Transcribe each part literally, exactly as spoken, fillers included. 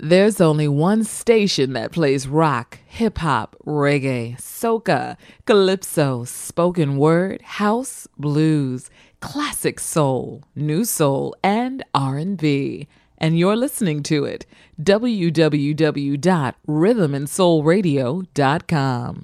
There's only one station that plays rock, hip-hop, reggae, soca, calypso, spoken word, house, blues, classic soul, new soul, and R and B. And you're listening to it. w w w dot rhythm and soul radio dot com.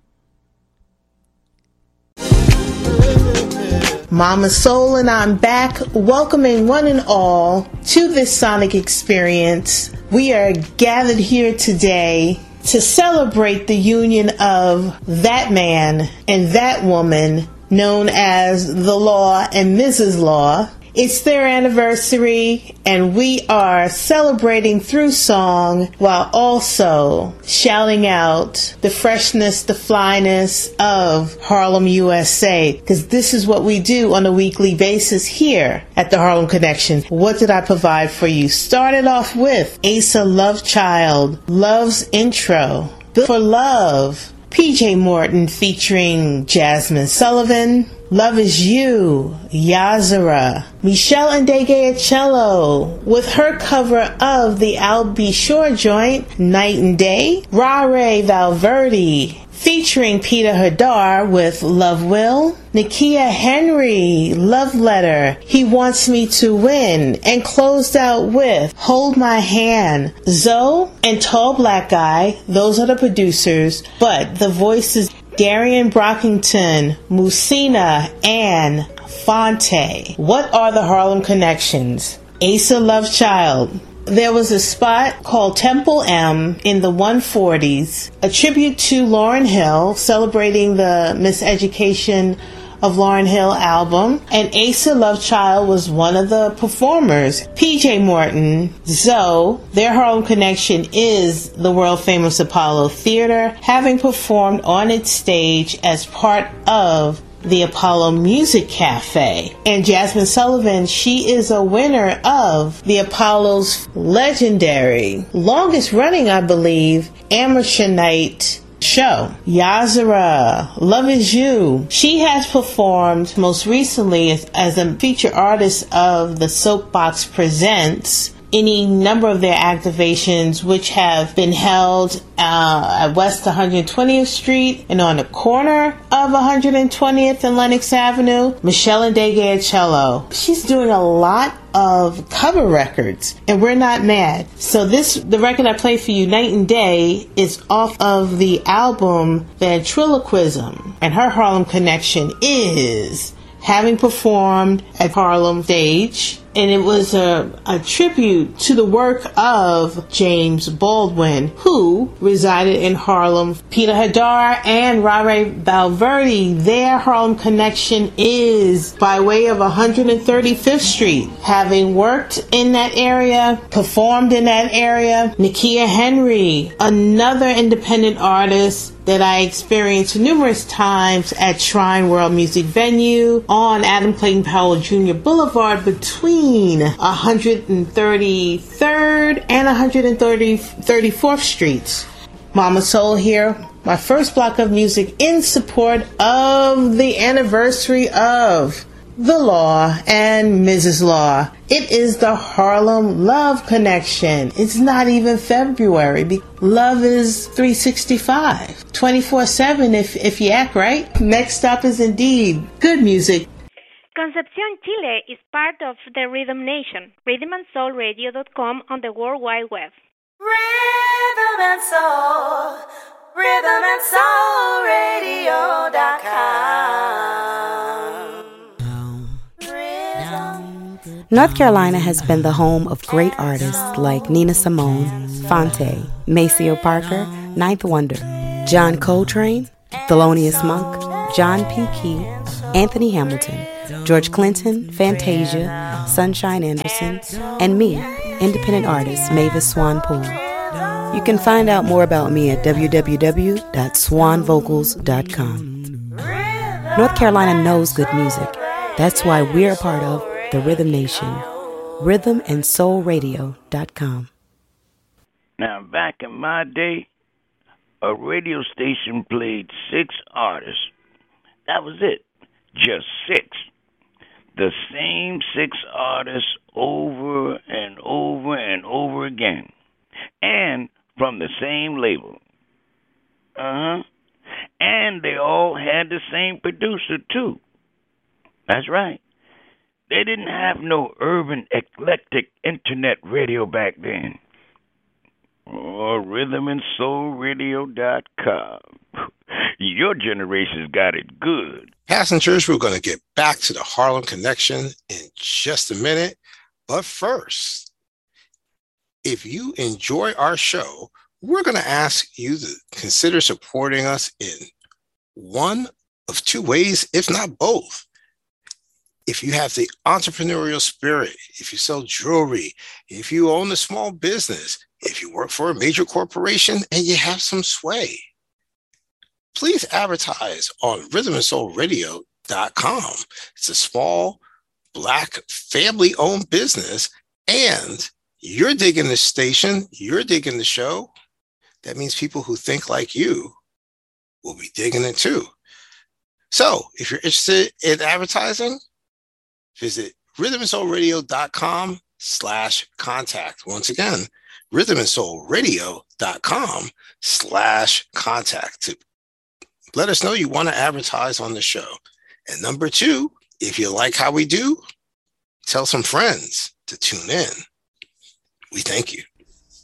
Mama Soul and I'm back, welcoming one and all to this sonic experience. We are gathered here today to celebrate the union of that man and that woman known as the Law and Missus Law. It's their anniversary, and we are celebrating through song while also shouting out the freshness, the flyness of Harlem, U S A, because this is what we do on a weekly basis here at the Harlem Connection. What did I provide for you? Started off with Asa Lovechild, Love's Intro, Built for Love, P J Morton featuring Jasmine Sullivan, Love Is You, Yazara, Michelle Ndegeocello with her cover of the Al B. Shore joint, Night and Day, Rare Valverde featuring Peter Hadar with Love Will, Nakia Henry, Love Letter, He Wants Me to Win, and closed out with Hold My Hand. Zoe and Tall Black Guy, those are the producers, but the voices Darian Brockington, Musina, and Fonte. What are the Harlem connections? Asa Lovechild. There was a spot called Temple M in the one forties, a tribute to Lauryn Hill, celebrating the Miseducation of Lauryn Hill album, and Asa Lovechild was one of the performers. P J Morton, Zoe, their Harlem connection is the world famous Apollo Theater, having performed on its stage as part of the Apollo Music Cafe. And Jasmine Sullivan, she is a winner of the Apollo's legendary, longest running, I believe, amateur night show. Yazara, Love Is You. She has performed most recently as, as a featured artist of the Soapbox Presents any number of their activations, which have been held uh, at West one hundred twentieth Street and on the corner of one hundred twentieth and Lenox Avenue. Michelle Ndegeocello. She's doing a lot of cover records, and we're not mad. So this, the record I play for you, Night and Day, is off of the album Ventriloquism, and her Harlem connection is having performed at Harlem Stage, and it was a, a tribute to the work of James Baldwin, who resided in Harlem. Peter Hadar and Rare Valverde, their Harlem connection is by way of one hundred thirty-fifth Street. Having worked in that area, performed in that area, Nakia Henry, another independent artist that I experienced numerous times at Shrine World Music Venue on Adam Clayton Powell Junior Boulevard between one hundred thirty-third and one hundred thirty-fourth Streets. Mama Soul here, my first block of music in support of the anniversary of the Law and Missus Law. It is the Harlem Love Connection. It's not even February. Love is three sixty-five, twenty-four seven if, if you act right. Next up is indeed good music. Concepcion, Chile is part of the Rhythm Nation. rhythm and soul radio dot com on the World Wide Web. Rhythm and Soul, rhythm and soul radio dot com. North Carolina has been the home of great artists like Nina Simone, Fonte, Maceo Parker, Ninth Wonder, John Coltrane, Thelonious Monk, John P. Key, Anthony Hamilton, George Clinton, Fantasia, Sunshine Anderson, and me, independent artist Mavis Swan Poole. You can find out more about me at w w w dot swan vocals dot com. North Carolina knows good music. That's why we're a part of the Rhythm Nation. rhythm and soul radio dot com. Now, back in my day, a radio station played six artists. That was it. Just six. The same six artists over and over and over again. and from the same label. Uh-huh. And they all had the same producer, too. That's right. They didn't have no urban eclectic internet radio back then. Or rhythm and soul radio dot com. Your generation's got it good. Passengers, we're going to get back to the Harlem Connection in just a minute. But first, if you enjoy our show, we're going to ask you to consider supporting us in one of two ways, if not both. If you have the entrepreneurial spirit, if you sell jewelry, if you own a small business, if you work for a major corporation and you have some sway, please advertise on rhythm and soul radio dot com. It's a small, Black, family-owned business, and you're digging the station, you're digging the show. That means people who think like you will be digging it too. So if you're interested in advertising, visit rhythm and soul radio dot com slash contact. Once again, rhythm and soul radio dot com slash contact to let us know you want to advertise on the show. And number two, if you like how we do, tell some friends to tune in. We thank you.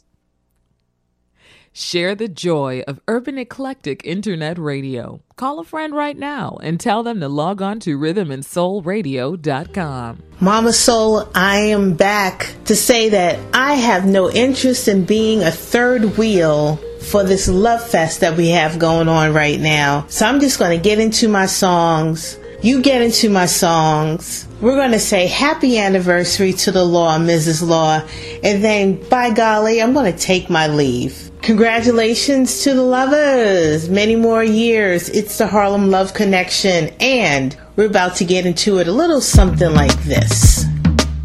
Share the joy of urban eclectic internet radio. Call a friend right now and tell them to log on to rhythm and soul radio dot com. Mama Soul, I am back to say that I have no interest in being a third wheel for this love fest that we have going on right now. So I'm just going to get into my songs. You get into my songs. We're going to say happy anniversary to the Law, Missus Law. And then, by golly, I'm going to take my leave. Congratulations to the lovers. Many more years. It's the Harlem Love Connection. And we're about to get into it a little something like this.